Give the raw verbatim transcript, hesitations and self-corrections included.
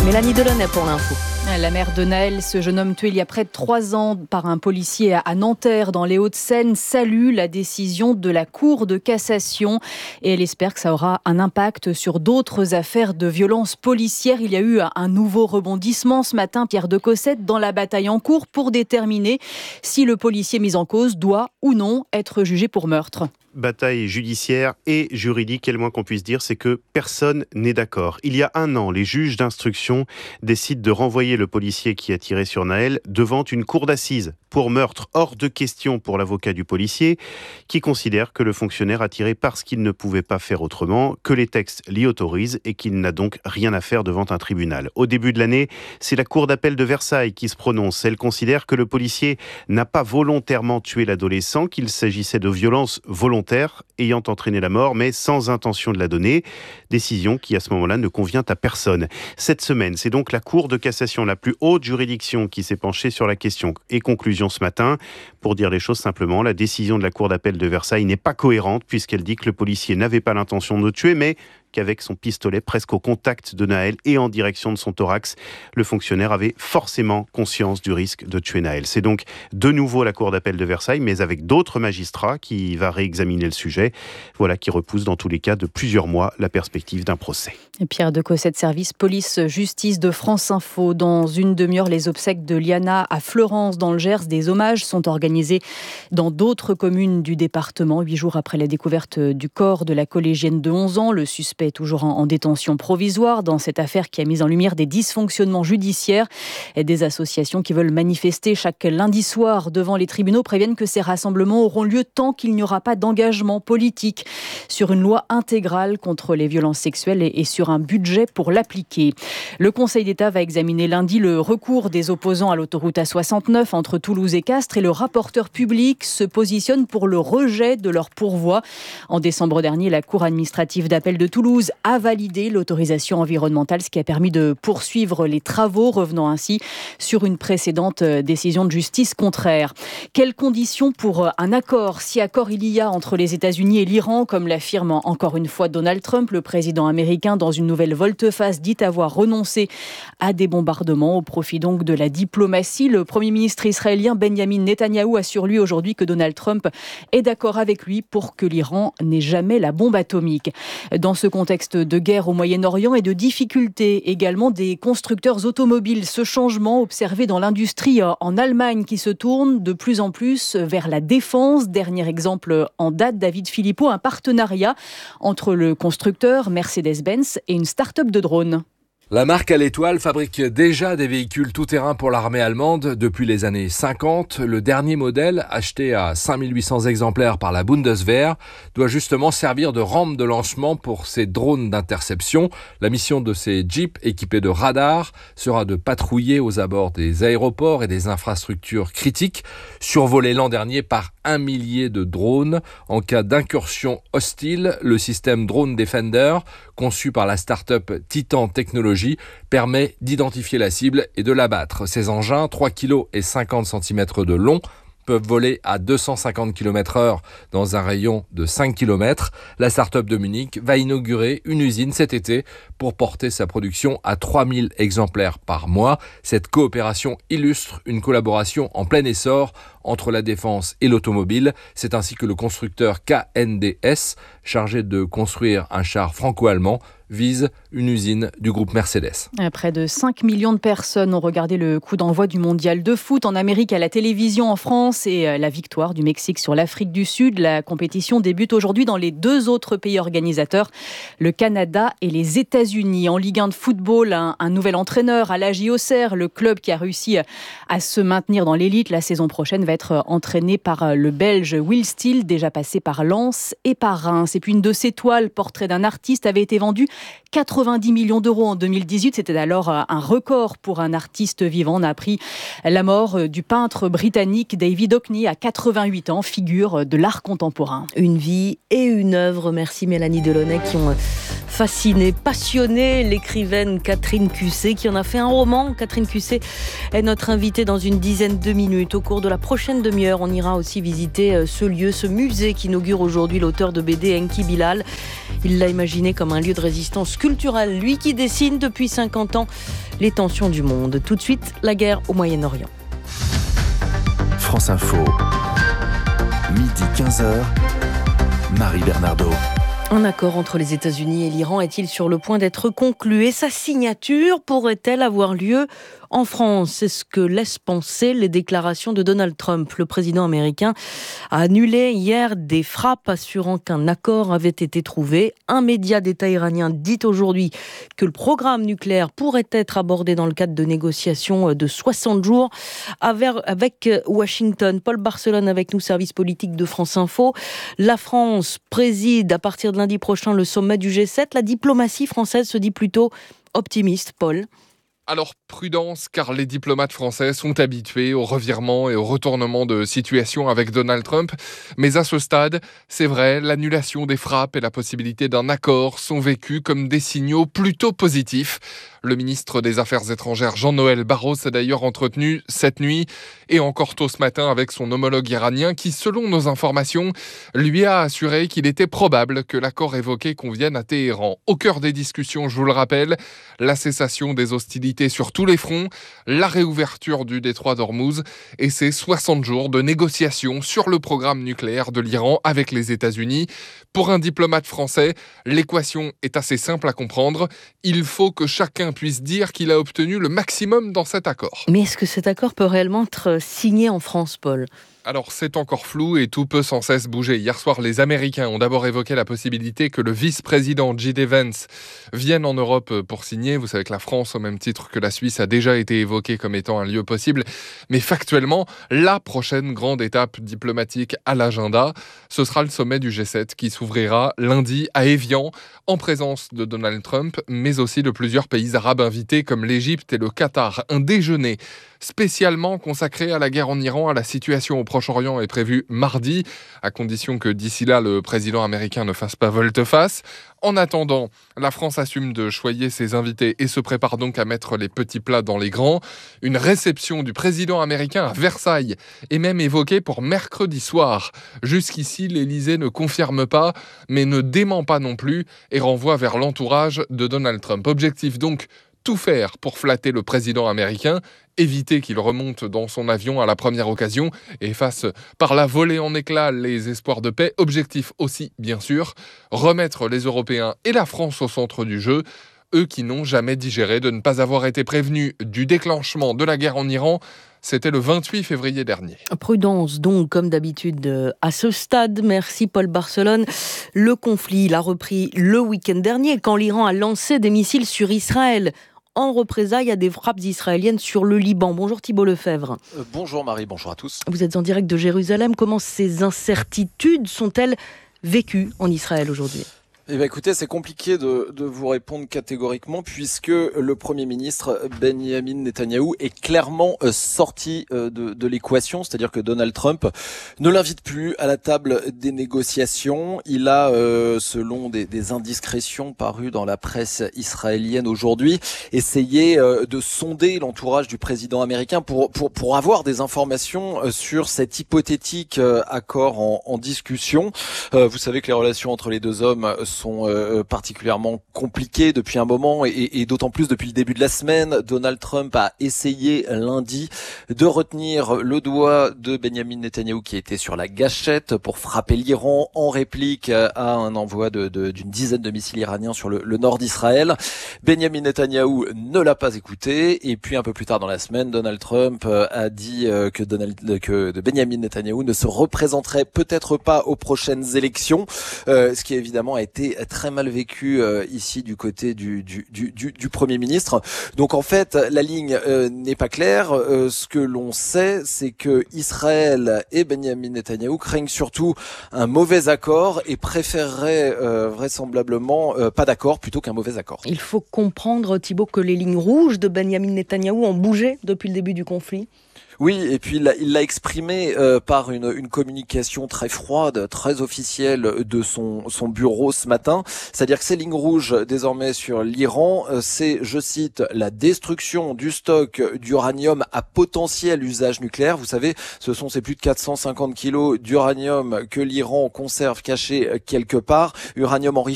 Mélanie Delaunay pour l'info. La mère de Naël, ce jeune homme tué il y a près de trois ans par un policier à Nanterre dans les Hauts-de-Seine, salue la décision de la Cour de cassation et elle espère que ça aura un impact sur d'autres affaires de violence policière. Il y a eu un nouveau rebondissement ce matin, Pierre de Cossette, dans la bataille en cours pour déterminer si le policier mis en cause doit ou non être jugé pour meurtre. Bataille judiciaire et juridique, et le moins qu'on puisse dire, c'est que personne n'est d'accord. Il y a un an, les juges d'instruction décident de renvoyer le policier qui a tiré sur Naël devant une cour d'assises pour meurtre. Hors de question pour l'avocat du policier, qui considère que le fonctionnaire a tiré parce qu'il ne pouvait pas faire autrement, que les textes l'y autorisent et qu'il n'a donc rien à faire devant un tribunal. Au début de l'année, c'est la cour d'appel de Versailles qui se prononce. Elle considère que le policier n'a pas volontairement tué l'adolescent, qu'il s'agissait de violences volontaires ayant entraîné la mort, mais sans intention de la donner. Décision qui, à ce moment-là, ne convient à personne. Cette semaine, c'est donc la Cour de cassation, la plus haute juridiction, qui s'est penchée sur la question. Et conclusion ce matin, pour dire les choses simplement, la décision de la Cour d'appel de Versailles n'est pas cohérente, puisqu'elle dit que le policier n'avait pas l'intention de le tuer, mais qu'avec son pistolet presque au contact de Naël et en direction de son thorax, le fonctionnaire avait forcément conscience du risque de tuer Naël. C'est donc de nouveau la Cour d'appel de Versailles, mais avec d'autres magistrats qui va réexaminer le sujet. Voilà qui repousse dans tous les cas de plusieurs mois la perspective d'un procès. Et Pierre de Cossette, service police-justice de France Info. Dans une demi-heure, les obsèques de Liana à Fleurance, dans le Gers. Des hommages sont organisés dans d'autres communes du département. Huit jours après la découverte du corps de la collégienne de onze ans, le suspect est toujours en détention provisoire dans cette affaire qui a mis en lumière des dysfonctionnements judiciaires. Et des associations qui veulent manifester chaque lundi soir devant les tribunaux préviennent que ces rassemblements auront lieu tant qu'il n'y aura pas d'engagement politique sur une loi intégrale contre les violences sexuelles et sur un budget pour l'appliquer. Le Conseil d'État va examiner lundi le recours des opposants à l'autoroute A soixante-neuf entre Toulouse et Castres et le rapporteur public se positionne pour le rejet de leur pourvoi. En décembre dernier, la Cour administrative d'appel de Toulouse a validé l'autorisation environnementale, ce qui a permis de poursuivre les travaux, revenant ainsi sur une précédente décision de justice contraire. Quelles conditions pour un accord, si accord il y a entre les États-Unis et l'Iran, comme l'affirme encore une fois Donald Trump, le président américain, dans une nouvelle volte-face, dit avoir renoncé à des bombardements au profit donc de la diplomatie. Le Premier ministre israélien Benjamin Netanyahou assure lui aujourd'hui que Donald Trump est d'accord avec lui pour que l'Iran n'ait jamais la bombe atomique. Dans ce contexte de guerre au Moyen-Orient et de difficultés également des constructeurs automobiles, ce changement observé dans l'industrie en Allemagne qui se tourne de plus en plus vers la défense. Dernier exemple en date, David Philippot, un partenariat entre le constructeur Mercedes-Benz et une start-up de drones. La marque à l'étoile fabrique déjà des véhicules tout-terrain pour l'armée allemande depuis les années cinquante. Le dernier modèle, acheté à cinq mille huit cents exemplaires par la Bundeswehr, doit justement servir de rampe de lancement pour ces drones d'interception. La mission de ces jeeps équipés de radars sera de patrouiller aux abords des aéroports et des infrastructures critiques, survolés l'an dernier par un millier de drones. En cas d'incursion hostile, le système Drone Defender, conçu par la start-up Titan Technologies, permet d'identifier la cible et de l'abattre. Ces engins, trois virgule cinquante centimètres de long, peuvent voler à deux cent cinquante kilomètres heure dans un rayon de cinq kilomètres. La start-up de Munich va inaugurer une usine cet été pour porter sa production à trois mille exemplaires par mois. Cette coopération illustre une collaboration en plein essor entre la défense et l'automobile. C'est ainsi que le constructeur K N D S, chargé de construire un char franco-allemand, vise une usine du groupe Mercedes. Près de cinq millions de personnes ont regardé le coup d'envoi du mondial de foot en Amérique à la télévision en France et la victoire du Mexique sur l'Afrique du Sud. La compétition débute aujourd'hui dans les deux autres pays organisateurs, le Canada et les États-Unis. En Ligue un de football, un, un nouvel entraîneur à l'A J Auxerre, le club qui a réussi à se maintenir dans l'élite la saison prochaine, va être entraîné par le Belge Will Steele, déjà passé par Lens et par Reims. Et puis une de ses toiles, portrait d'un artiste, avait été vendue quatre-vingt-dix millions d'euros en deux mille dix-huit. C'était alors un record pour un artiste vivant. On a appris la mort du peintre britannique David Hockney à quatre-vingt-huit ans, figure de l'art contemporain. Une vie et une œuvre. Merci Mélanie Delaunay qui ont fasciné, passionné l'écrivaine Catherine Cusset qui en a fait un roman. Catherine Cusset est notre invitée dans une dizaine de minutes. Au cours de la prochaine demi-heure, on ira aussi visiter ce lieu, ce musée qu'inaugure aujourd'hui l'auteur de B D Enki Bilal. Il l'a imaginé comme un lieu de résistance culturelle. Lui qui dessine depuis cinquante ans les tensions du monde. Tout de suite, la guerre au Moyen-Orient. France Info, midi quinze heures, Marie Bernardo. Un accord entre les États-Unis et l'Iran est-il sur le point d'être conclu et sa signature pourrait-elle avoir lieu en France? C'est ce que laissent penser les déclarations de Donald Trump. Le président américain a annulé hier des frappes assurant qu'un accord avait été trouvé. Un média d'État iranien dit aujourd'hui que le programme nucléaire pourrait être abordé dans le cadre de négociations de soixante jours avec Washington. Paul Barcelone avec nous, service politique de France Info. La France préside à partir de lundi prochain le sommet du G sept. La diplomatie française se dit plutôt optimiste, Paul. Alors prudence, car les diplomates français sont habitués au revirement et au retournement de situation avec Donald Trump. Mais à ce stade, c'est vrai, l'annulation des frappes et la possibilité d'un accord sont vécus comme des signaux plutôt positifs. Le ministre des Affaires étrangères Jean-Noël Barrot s'est d'ailleurs entretenu cette nuit et encore tôt ce matin avec son homologue iranien qui, selon nos informations, lui a assuré qu'il était probable que l'accord évoqué convienne à Téhéran. Au cœur des discussions, je vous le rappelle, la cessation des hostilités sur tous les fronts, la réouverture du détroit d'Ormuz et ses soixante jours de négociations sur le programme nucléaire de l'Iran avec les États-Unis. Pour un diplomate français, l'équation est assez simple à comprendre. Il faut que chacun puisse dire qu'il a obtenu le maximum dans cet accord. Mais est-ce que cet accord peut réellement être signé en France, Paul ? Alors c'est encore flou et tout peut sans cesse bouger. Hier soir, les Américains ont d'abord évoqué la possibilité que le vice-président J D Vance vienne en Europe pour signer. Vous savez que la France, au même titre que la Suisse, a déjà été évoquée comme étant un lieu possible. Mais factuellement, la prochaine grande étape diplomatique à l'agenda, ce sera le sommet du G sept qui s'ouvrira lundi à Évian, en présence de Donald Trump, mais aussi de plusieurs pays arabes invités comme l'Égypte et le Qatar. Un déjeuner spécialement consacré à la guerre en Iran, à la situation au Proche-Orient est prévu mardi, à condition que d'ici là, le président américain ne fasse pas volte-face. En attendant, la France assume de choyer ses invités et se prépare donc à mettre les petits plats dans les grands. Une réception du président américain à Versailles est même évoquée pour mercredi soir. Jusqu'ici, l'Élysée ne confirme pas, mais ne dément pas non plus et renvoie vers l'entourage de Donald Trump. Objectif donc, tout faire pour flatter le président américain, éviter qu'il remonte dans son avion à la première occasion et fasse par la volée en éclats les espoirs de paix. Objectif aussi, bien sûr, remettre les Européens et la France au centre du jeu, eux qui n'ont jamais digéré de ne pas avoir été prévenus du déclenchement de la guerre en Iran. C'était le vingt-huit février dernier. Prudence donc, comme d'habitude, à ce stade. Merci Paul Barcelone. Le conflit, il a repris le week-end dernier quand l'Iran a lancé des missiles sur Israël. En représailles à des frappes israéliennes sur le Liban. Bonjour Thibault Lefebvre. Euh, bonjour Marie, bonjour à tous. Vous êtes en direct de Jérusalem. Comment ces incertitudes sont-elles vécues en Israël aujourd'hui ? Eh bien, écoutez, c'est compliqué de, de vous répondre catégoriquement puisque le Premier ministre Benjamin Netanyahou est clairement euh, sorti euh, de, de l'équation, c'est-à-dire que Donald Trump ne l'invite plus à la table des négociations. Il a, euh, selon des, des indiscrétions parues dans la presse israélienne aujourd'hui, essayé euh, de sonder l'entourage du président américain pour, pour, pour avoir des informations euh, sur cet hypothétique euh, accord en, en discussion. Euh, vous savez que les relations entre les deux hommes sont euh, particulièrement compliquées depuis un moment et, et d'autant plus depuis le début de la semaine. Donald Trump a essayé lundi de retenir le doigt de Benjamin Netanyahou qui était sur la gâchette pour frapper l'Iran en réplique à un envoi de, de, d'une dizaine de missiles iraniens sur le, le nord d'Israël. Benjamin Netanyahou ne l'a pas écouté et puis un peu plus tard dans la semaine, Donald Trump a dit que, Donald, que Benjamin Netanyahou ne se représenterait peut-être pas aux prochaines élections, euh, ce qui évidemment a été très mal vécu euh, ici du côté du, du, du, du, du Premier ministre. Donc en fait, la ligne euh, n'est pas claire. Euh, ce que l'on sait, c'est que Israël et Benjamin Netanyahou craignent surtout un mauvais accord et préféreraient euh, vraisemblablement euh, pas d'accord plutôt qu'un mauvais accord. Il faut comprendre, Thibault, que les lignes rouges de Benjamin Netanyahou ont bougé depuis le début du conflit. Oui, et puis il l'a, il l'a exprimé euh, par une, une communication très froide, très officielle de son, son bureau ce matin. C'est-à-dire que ces lignes rouges désormais sur l'Iran, euh, c'est, je cite, la destruction du stock d'uranium à potentiel usage nucléaire. Vous savez, ce sont ces plus de quatre cent cinquante kilos d'uranium que l'Iran conserve caché quelque part. Uranium enrichi